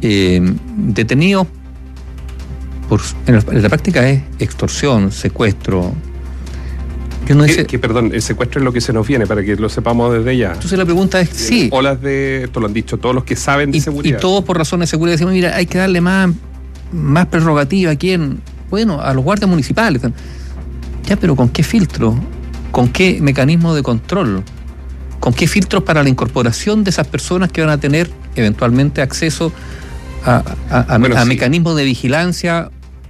detenidos en la práctica es extorsión, secuestro. Perdón, el secuestro es lo que se nos viene, para que lo sepamos desde ya. Entonces la pregunta es, sí. Olas de, esto lo han dicho todos los que saben de seguridad. Y todos por razones de seguridad decimos, mira, hay que darle más prerrogativa a quién. Bueno, a los guardias municipales. Ya, pero ¿con qué filtro? ¿Con qué mecanismo de control? ¿Con qué filtros para la incorporación de esas personas que van a tener eventualmente acceso a mecanismos de vigilancia?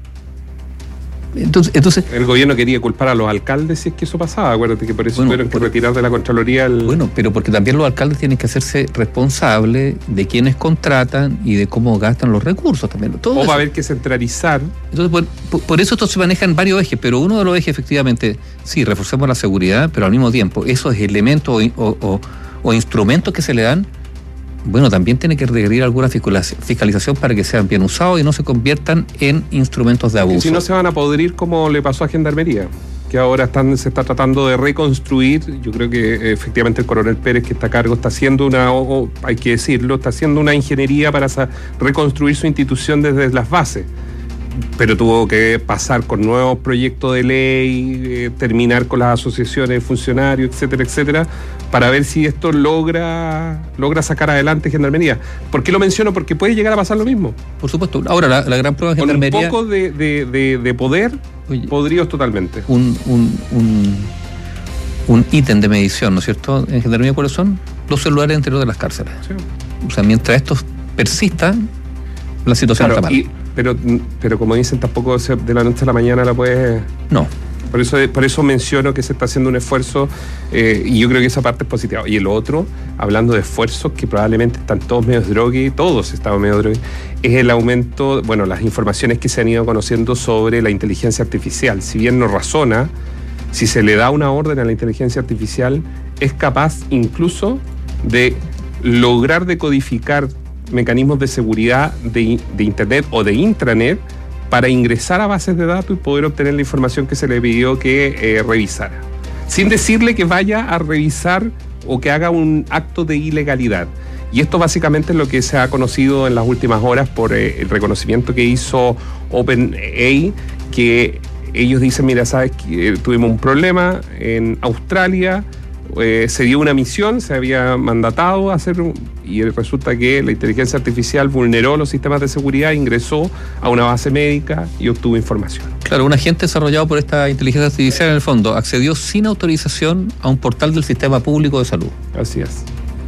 Entonces el gobierno quería culpar a los alcaldes si es que eso pasaba. Acuérdate que por eso tuvieron que retirar de la Contraloría Bueno, pero porque también los alcaldes tienen que hacerse responsables de quienes contratan y de cómo gastan los recursos también. Todo va a haber que centralizar. Entonces, por eso esto se maneja en varios ejes, pero uno de los ejes, efectivamente, sí, reforcemos la seguridad, pero al mismo tiempo, esos elementos o instrumentos que se le dan, bueno, también tiene que requerir alguna fiscalización para que sean bien usados y no se conviertan en instrumentos de abuso. Si no se van a podrir como le pasó a Gendarmería, que ahora se está tratando de reconstruir. Yo creo que efectivamente el coronel Pérez, que está a cargo, está haciendo hay que decirlo, está haciendo una ingeniería para reconstruir su institución desde las bases. Pero tuvo que pasar con nuevos proyectos de ley, terminar con las asociaciones de funcionarios, etcétera, etcétera, para ver si esto logra sacar adelante Gendarmería. ¿Por qué lo menciono? Porque puede llegar a pasar lo mismo. Por supuesto. Ahora, la gran prueba de Gendarmería... Con un poco de poder, podríos totalmente. Un ítem de medición, ¿no es cierto? En Gendarmería, ¿cuáles son? Los celulares interior de las cárceles. Sí. O sea, mientras estos persistan, la situación está mal. Pero como dicen, tampoco de la noche a la mañana la puedes... No. Por eso menciono que se está haciendo un esfuerzo, y yo creo que esa parte es positiva. Y el otro, hablando de esfuerzos que probablemente están todos medio drogues, todos estamos medio drogues, es el aumento, las informaciones que se han ido conociendo sobre la inteligencia artificial. Si bien no razona, si se le da una orden a la inteligencia artificial, es capaz incluso de lograr decodificar mecanismos de seguridad de Internet o de intranet para ingresar a bases de datos y poder obtener la información que se le pidió que revisara, sin decirle que vaya a revisar o que haga un acto de ilegalidad. Y esto básicamente es lo que se ha conocido en las últimas horas por el reconocimiento que hizo OpenAI, que ellos dicen, mira, sabes que tuvimos un problema en Australia, se dio una misión, se había mandatado a hacer, y resulta que la inteligencia artificial vulneró los sistemas de seguridad, ingresó a una base médica y obtuvo información. Claro, un agente desarrollado por esta inteligencia artificial, en el fondo, accedió sin autorización a un portal del sistema público de salud. Así es.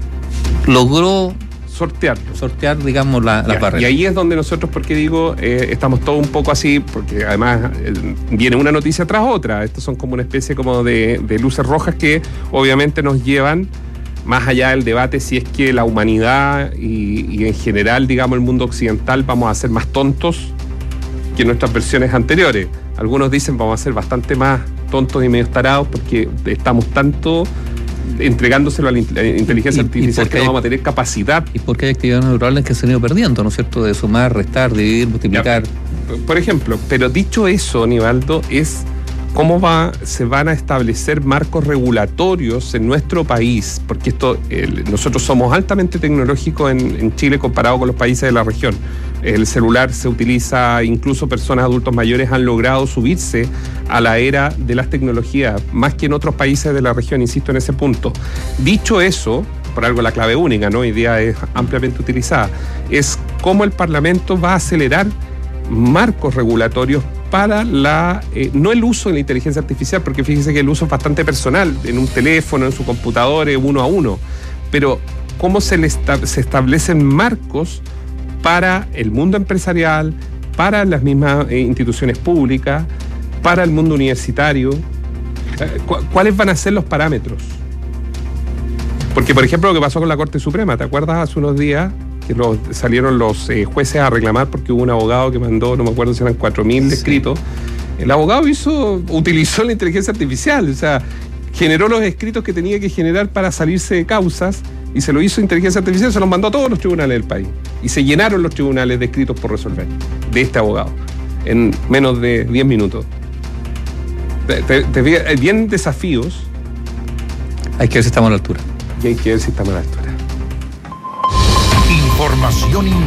Logró sortear, digamos, las barreras. Y ahí es donde nosotros, porque digo, estamos todos un poco así, porque además viene una noticia tras otra. Estos son como una especie como de luces rojas que obviamente nos llevan más allá del debate si es que la humanidad y en general, digamos, el mundo occidental vamos a ser más tontos que nuestras versiones anteriores. Algunos dicen vamos a ser bastante más tontos y medio tarados porque estamos tanto entregándoselo a la inteligencia artificial que no vamos a tener capacidad. Y porque hay actividades neurales que se han ido perdiendo, ¿no es cierto? De sumar, restar, dividir, multiplicar. Ya, por ejemplo, pero dicho eso, Nivaldo, es cómo se van a establecer marcos regulatorios en nuestro país, porque nosotros somos altamente tecnológicos en Chile comparado con los países de la región. El celular se utiliza, incluso personas adultos mayores han logrado subirse a la era de las tecnologías, más que en otros países de la región, insisto en ese punto. Dicho eso, por algo la clave única, ¿no? Hoy día es ampliamente utilizada, es cómo el Parlamento va a acelerar marcos regulatorios para no el uso de la inteligencia artificial, porque fíjese que el uso es bastante personal, en un teléfono, en su computador, uno a uno, pero cómo se establecen marcos para el mundo empresarial, para las mismas instituciones públicas, para el mundo universitario. ¿Cuáles van a ser los parámetros? Porque, por ejemplo, lo que pasó con la Corte Suprema, ¿te acuerdas hace unos días que salieron los jueces a reclamar porque hubo un abogado que mandó, no me acuerdo si eran 4.000 escritos? El abogado utilizó la inteligencia artificial, o sea, generó los escritos que tenía que generar para salirse de causas, y se lo hizo inteligencia artificial, se los mandó a todos los tribunales del país. Y se llenaron los tribunales de escritos por resolver, de este abogado, en menos de 10 minutos. Vienen desafíos. Hay que ver si estamos a la altura. Y hay que ver si estamos a la altura. Información